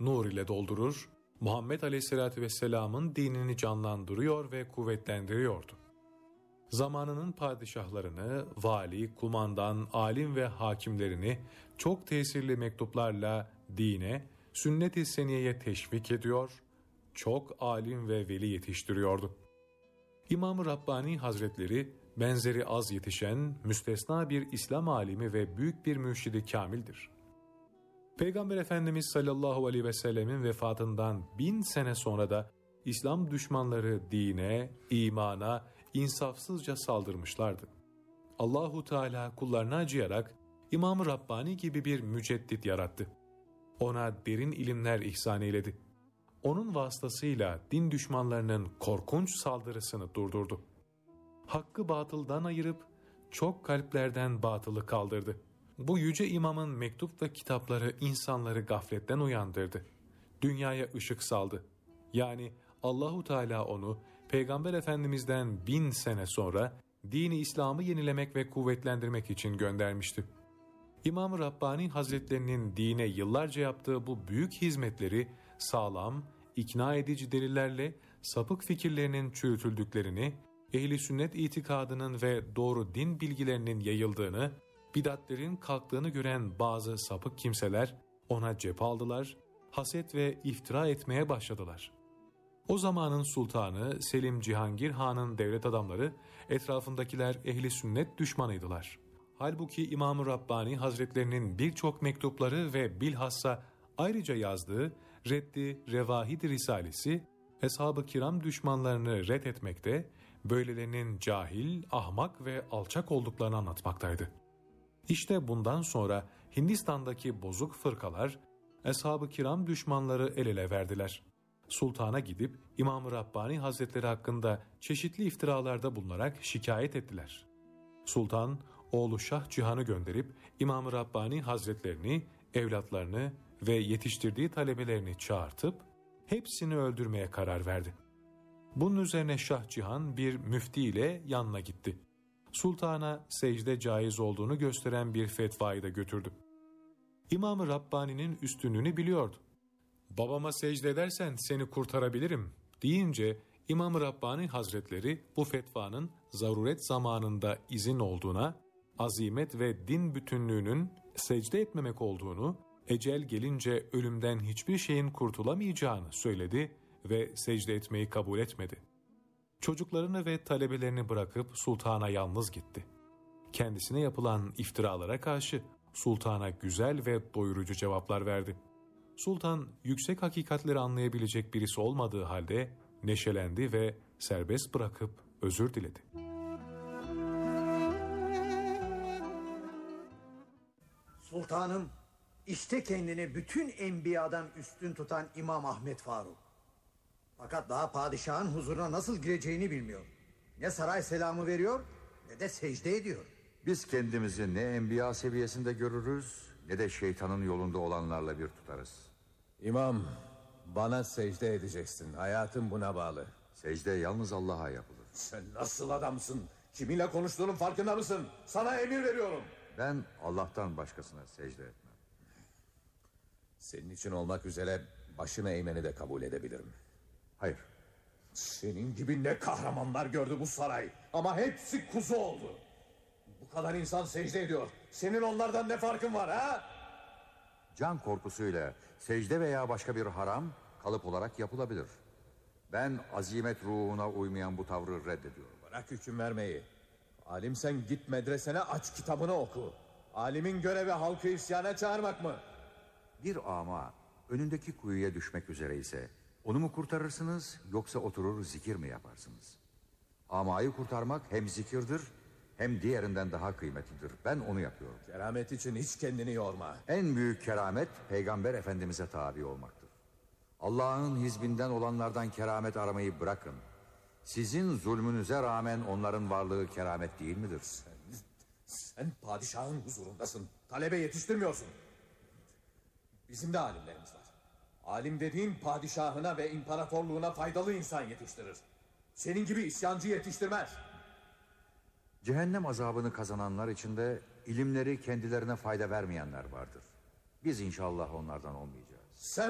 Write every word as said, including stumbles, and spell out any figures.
nur ile doldurur, Muhammed Aleyhisselatü Vesselam'ın dinini canlandırıyor ve kuvvetlendiriyordu. Zamanının padişahlarını, vali, kumandan, alim ve hakimlerini çok tesirli mektuplarla dine, sünnet-i seniyeye teşvik ediyor, çok alim ve veli yetiştiriyordu. İmam-ı Rabbani Hazretleri, benzeri az yetişen, müstesna bir İslam alimi ve büyük bir mürşidi kamildir. Peygamber Efendimiz sallallahu aleyhi ve sellemin vefatından bin sene sonra da İslam düşmanları dine, imana, insafsızca saldırmışlardı. Allahu Teala kullarına acıyarak İmam-ı Rabbani gibi bir müceddit yarattı. Ona derin ilimler ihsan eyledi. Onun vasıtasıyla din düşmanlarının korkunç saldırısını durdurdu. Hakkı batıldan ayırıp çok kalplerden batılı kaldırdı. Bu yüce imamın mektup ve kitapları insanları gafletten uyandırdı. Dünyaya ışık saldı. Yani Allahu Teala onu Peygamber Efendimiz'den bin sene sonra dini İslam'ı yenilemek ve kuvvetlendirmek için göndermişti. İmam-ı Rabbani Hazretlerinin dine yıllarca yaptığı bu büyük hizmetleri sağlam, ikna edici delillerle sapık fikirlerinin çürütüldüklerini, ehli sünnet itikadının ve doğru din bilgilerinin yayıldığını, bidatlerin kalktığını gören bazı sapık kimseler ona cephe aldılar, haset ve iftira etmeye başladılar. O zamanın sultanı Selim Cihangir Han'ın devlet adamları, etrafındakiler ehli sünnet düşmanıydılar. Halbuki İmam-ı Rabbani Hazretlerinin birçok mektupları ve bilhassa ayrıca yazdığı Reddi Revahid Risalesi, Eshab-ı Kiram düşmanlarını ret etmekte, böylelerinin cahil, ahmak ve alçak olduklarını anlatmaktaydı. İşte bundan sonra Hindistan'daki bozuk fırkalar, Eshab-ı Kiram düşmanları el ele verdiler. Sultana gidip İmam-ı Rabbani Hazretleri hakkında çeşitli iftiralarda bulunarak şikayet ettiler. Sultan, oğlu Şah Cihan'ı gönderip İmam-ı Rabbani Hazretlerini, evlatlarını ve yetiştirdiği talebelerini çağırtıp hepsini öldürmeye karar verdi. Bunun üzerine Şah Cihan bir müfti ile yanına gitti. Sultana secde caiz olduğunu gösteren bir fetvayı da götürdü. İmam-ı Rabbani'nin üstünlüğünü biliyordu. "Babama secde edersen seni kurtarabilirim" deyince İmam-ı Rabbani Hazretleri bu fetvanın zaruret zamanında izin olduğuna, azimet ve din bütünlüğünün secde etmemek olduğunu, ecel gelince ölümden hiçbir şeyin kurtulamayacağını söyledi ve secde etmeyi kabul etmedi. Çocuklarını ve talebelerini bırakıp sultana yalnız gitti. Kendisine yapılan iftiralara karşı sultana güzel ve doyurucu cevaplar verdi. Sultan yüksek hakikatleri anlayabilecek birisi olmadığı halde neşelendi ve serbest bırakıp özür diledi. Sultanım, işte kendini bütün enbiyadan üstün tutan İmam Ahmet Faruk. Fakat daha padişahın huzuruna nasıl gireceğini bilmiyor. Ne saray selamı veriyor ne de secde ediyor. Biz kendimizi ne enbiya seviyesinde görürüz ne de şeytanın yolunda olanlarla bir tutarız. İmam, bana secde edeceksin. Hayatım buna bağlı. Secde yalnız Allah'a yapılır. Sen nasıl adamsın? Kiminle konuştuğunun farkında mısın? Sana emir veriyorum. Ben Allah'tan başkasına secde etmem. Senin için olmak üzere başına eğmeni de kabul edebilirim. Hayır. Senin gibi ne kahramanlar gördü bu saray. Ama hepsi kuzu oldu. Bu kadar insan secde ediyor. Senin onlardan ne farkın var ha? Can korkusuyla secde veya başka bir haram kalıp olarak yapılabilir. Ben azimet ruhuna uymayan bu tavrı reddediyorum. Bırak hüküm vermeyi. Alim sen git medresene, aç kitabını oku. Alimin görevi halkı isyana çağırmak mı? Bir ama önündeki kuyuya düşmek üzere ise onu mu kurtarırsınız yoksa oturur zikir mi yaparsınız? Amayı kurtarmak hem zikirdir hem diğerinden daha kıymetlidir. Ben onu yapıyorum. Keramet için hiç kendini yorma. En büyük keramet Peygamber Efendimiz'e tabi olmaktır. Allah'ın hizbinden olanlardan keramet aramayı bırakın. Sizin zulmünüze rağmen onların varlığı keramet değil midir? Sen, sen padişahın huzurundasın. Talebe yetiştirmiyorsun. Bizim de alimlerimiz var. Alim dediğin padişahına ve imparatorluğuna faydalı insan yetiştirir. Senin gibi isyancı yetiştirmez. Cehennem azabını kazananlar içinde ilimleri kendilerine fayda vermeyenler vardır. Biz inşallah onlardan olmayacağız. Sen